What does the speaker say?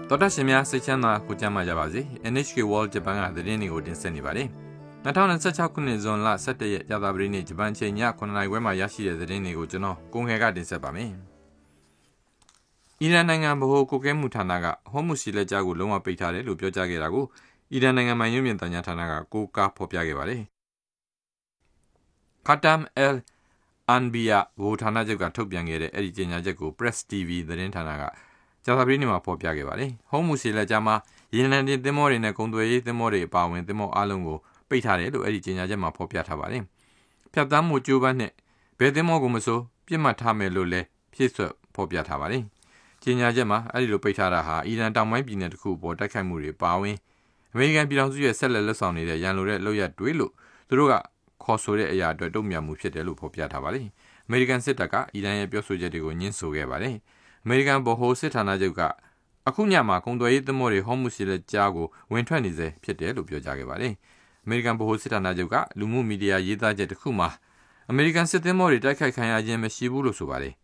တော်တာရှင်များစိတ်ချမ်းသာကိုကြမ်းမှကြပါစေ NHK World Japan ကသတင်းတွေကိုတင်ဆက်နေပါတယ်2026ခုနှစ်ဇွန်လ17ရက်ကြာသပတေးနေ့ဂျပန်ချိန်ည9:00နာရီခွဲမှာရရှိတဲ့သတင်းတွေကိုကျွန်တော်ကိုငယ်ကတင်ဆက်ပါမယ်အီရန်နိုင်ငံဗဟိုကိုကဲမှုဌာနကဟော်မုစီလက်ကြားကိုလုံးဝပိတ်ထားတယ်လို့ပြောကြားခဲ့တာကိုအီရန်နိုင်ငံမှရုပ်မြင်သံကြားဌာနကကိုးကားဖော်ပြခဲ့ပါတယ်ခါတမ်အယ်အန်ဘီယာဗဟိုဌာနချုပ်ကထုတ်ပြန်ခဲ့တဲ့အဲ့ဒီကြေညာချက်ကို Press TV သတင်းဌာနကကြာသပတေးနေ့မှာဖော်ပြခဲ့ပါတယ်။ဟော်မုစီလက်ကြားမှာရေနံတင်သင်္ဘောတွေနဲ့ကုန်သွယ်ရေးသင်္ဘောတွေအပါအဝင်သင်္ဘောအလုံးကိုပိတ်ထားတယ်လို့အဲ့ဒီကြေညာချက်မှာဖော်ပြထားပါတယ်။ဖြတ်သန်းမှုကြိုးပမ်းနဲ့ဘယ်သင်္ဘောကိုမဆိုပြစ်မှတ်ထားမယ်လို့လည်းဖြည့်စွက်ဖော်ပြထားပါတယ်။ကြေညာချက်မှာအဲ့ဒီလိုပိတ်ထားတာဟာအီရန်တောင်ပိုင်းပြည်နယ်တစ်ခုပေါ်တိုက်ခိုက်မှုတွေပါဝင်အမေရိကန်ပြည်ထောင်စုရဲ့ဆက်လက်လက်ဆောင်နေတဲ့ရန်လိုတဲ့လုပ်ရက်တွေလို့သူတို့ကခေါ်ဆိုတဲ့အရာအတွက်တုံ့ပြန်မှုဖြစ်တယ်လို့ဖော်ပြထားပါတယ်။အမေရိကန်စစ်တပ်ကအီရန်ရဲ့ပြောဆိုချက်တွေကိုညှင်းဆိုခဲ့ပါတယ်။အမေရိကန်ဗဟိုစစ်ဌာနချုပ်ကအခုညမှာကုန်သွယ်ရေးသင်္ဘောတွေဟော်မုစီလက်ကြားကိုဝင်ထွက်နေစေဖြစ်တယ်လို့ပြောကြားခဲ့ပါတယ်။အမေရိကန်ဗဟိုစစ်ဌာနချုပ်ကလူမှုမီဒီယာရေးသားချက်တစ်ခုမှာအမေရိကန်စစ်သင်္ဘောတွေတိုက်ခိုက်ခံရခြင်းမရှိဘူးလို့ဆိုပါတယ်